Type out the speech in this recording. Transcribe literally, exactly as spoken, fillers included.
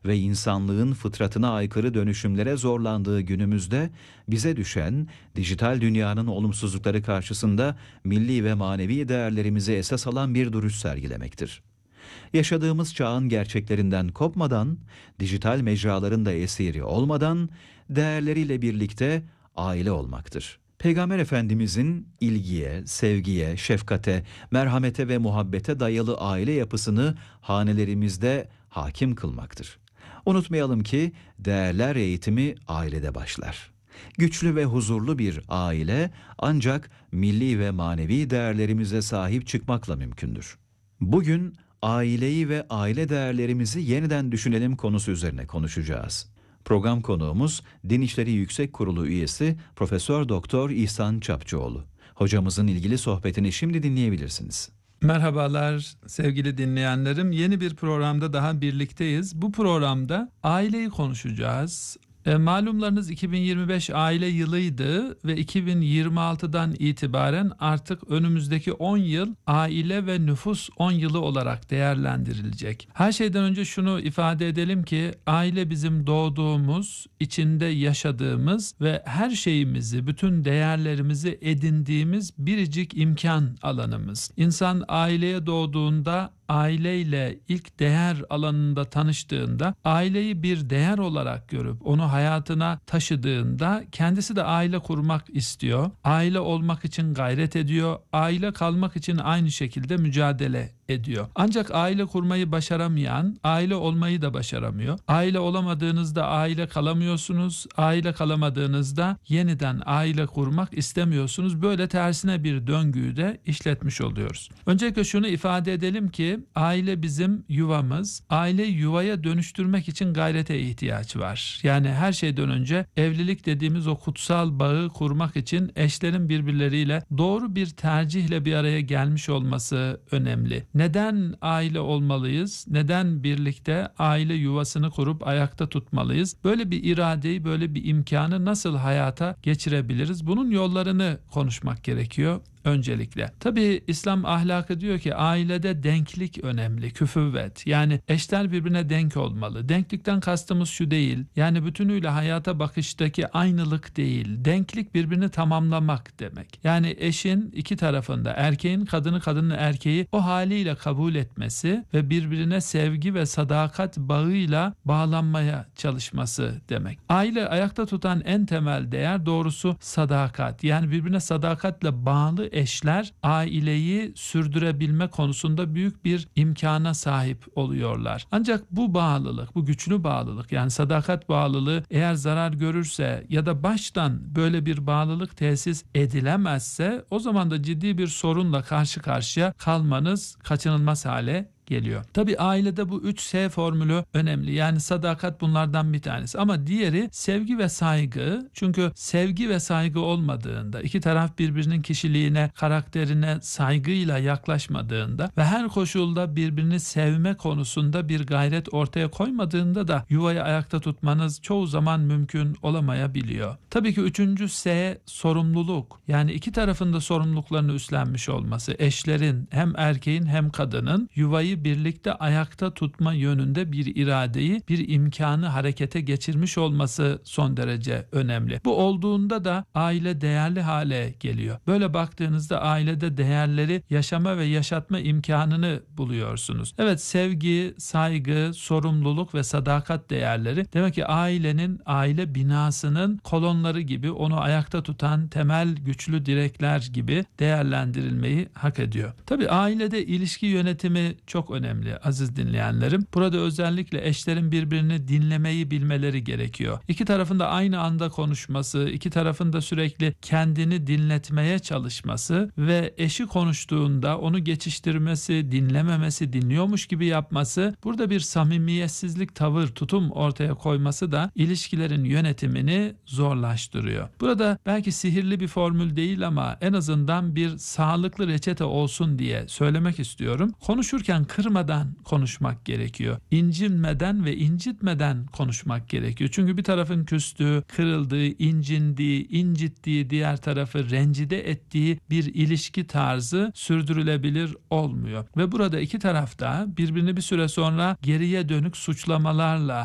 ve insanlığın fıtratına aykırı dönüşümlere zorlandığı günümüzde bize düşen dijital dünyanın olumsuzlukları karşısında milli ve manevi değerlerimizi esas alan bir duruş sergilemektir. Yaşadığımız çağın gerçeklerinden kopmadan, dijital mecraların da esiri olmadan değerleriyle birlikte aile olmaktır. Peygamber Efendimizin ilgiye, sevgiye, şefkate, merhamete ve muhabbete dayalı aile yapısını hanelerimizde hakim kılmaktır. Unutmayalım ki değerler eğitimi ailede başlar. Güçlü ve huzurlu bir aile ancak milli ve manevi değerlerimize sahip çıkmakla mümkündür. Bugün aileyi ve aile değerlerimizi yeniden düşünelim konusu üzerine konuşacağız. Program konuğumuz Din İşleri Yüksek Kurulu üyesi Profesör Doktor İhsan Çapçıoğlu. Hocamızın ilgili sohbetini şimdi dinleyebilirsiniz. Merhabalar sevgili dinleyenlerim. Yeni bir programda daha birlikteyiz. Bu programda aileyi konuşacağız. E, malumlarınız iki bin yirmi beş aile yılıydı ve iki bin yirmi altıdan itibaren artık önümüzdeki on yıl aile ve nüfus on yılı olarak değerlendirilecek. Her şeyden önce şunu ifade edelim ki aile bizim doğduğumuz, içinde yaşadığımız ve her şeyimizi, bütün değerlerimizi edindiğimiz biricik imkan alanımız. İnsan aileye doğduğunda aileyle ilk değer alanında tanıştığında, aileyi bir değer olarak görüp onu hayatına taşıdığında kendisi de aile kurmak istiyor. Aile olmak için gayret ediyor. Aile kalmak için aynı şekilde mücadele ediyor. Ancak aile kurmayı başaramayan, aile olmayı da başaramıyor. Aile olamadığınızda aile kalamıyorsunuz. Aile kalamadığınızda yeniden aile kurmak istemiyorsunuz. Böyle tersine bir döngüyü de işletmiş oluyoruz. Öncelikle şunu ifade edelim ki aile bizim yuvamız. Aile yuvaya dönüştürmek için gayrete ihtiyaç var. Yani her şeyden önce evlilik dediğimiz o kutsal bağı kurmak için eşlerin birbirleriyle doğru bir tercihle bir araya gelmiş olması önemli. Neden aile olmalıyız? Neden birlikte aile yuvasını kurup ayakta tutmalıyız? Böyle bir iradeyi, böyle bir imkanı nasıl hayata geçirebiliriz? Bunun yollarını konuşmak gerekiyor. Öncelikle. Tabii İslam ahlakı diyor ki ailede denklik önemli, küfüvvet. Yani eşler birbirine denk olmalı. Denklikten kastımız şu değil. Yani bütünüyle hayata bakıştaki aynılık değil. Denklik birbirini tamamlamak demek. Yani eşin iki tarafında, erkeğin kadını, kadının erkeği o haliyle kabul etmesi ve birbirine sevgi ve sadakat bağıyla bağlanmaya çalışması demek. Aile ayakta tutan en temel değer doğrusu sadakat. Yani birbirine sadakatle bağlı eşler aileyi sürdürebilme konusunda büyük bir imkana sahip oluyorlar. Ancak bu bağlılık, bu güçlü bağlılık yani sadakat bağlılığı eğer zarar görürse ya da baştan böyle bir bağlılık tesis edilemezse o zaman da ciddi bir sorunla karşı karşıya kalmanız kaçınılmaz hale geliyor. Tabii ailede bu üç S formülü önemli. Yani sadakat bunlardan bir tanesi. Ama diğeri sevgi ve saygı. Çünkü sevgi ve saygı olmadığında, iki taraf birbirinin kişiliğine, karakterine saygıyla yaklaşmadığında ve her koşulda birbirini sevme konusunda bir gayret ortaya koymadığında da yuvayı ayakta tutmanız çoğu zaman mümkün olamayabiliyor. Tabii ki üçüncü S sorumluluk. Yani iki tarafın da sorumluluklarını üstlenmiş olması. Eşlerin hem erkeğin hem kadının yuvayı birlikte ayakta tutma yönünde bir iradeyi, bir imkanı harekete geçirmiş olması son derece önemli. Bu olduğunda da aile değerli hale geliyor. Böyle baktığınızda ailede değerleri yaşama ve yaşatma imkanını buluyorsunuz. Evet, sevgi, saygı, sorumluluk ve sadakat değerleri demek ki ailenin, aile binasının kolonları gibi, onu ayakta tutan temel güçlü direkler gibi değerlendirilmeyi hak ediyor. Tabii ailede ilişki yönetimi çok önemli aziz dinleyenlerim. Burada özellikle eşlerin birbirini dinlemeyi bilmeleri gerekiyor. İki tarafın da aynı anda konuşması, iki tarafın da sürekli kendini dinletmeye çalışması ve eşi konuştuğunda onu geçiştirmesi, dinlememesi, dinliyormuş gibi yapması, burada bir samimiyetsizlik tavır, tutum ortaya koyması da ilişkilerin yönetimini zorlaştırıyor. Burada belki sihirli bir formül değil ama en azından bir sağlıklı reçete olsun diye söylemek istiyorum. Konuşurken kırmadan konuşmak gerekiyor. İncinmeden ve incitmeden konuşmak gerekiyor. Çünkü bir tarafın küstüğü, kırıldığı, incindiği, incittiği, diğer tarafı rencide ettiği bir ilişki tarzı sürdürülebilir olmuyor. Ve burada iki taraf da birbirini bir süre sonra geriye dönük suçlamalarla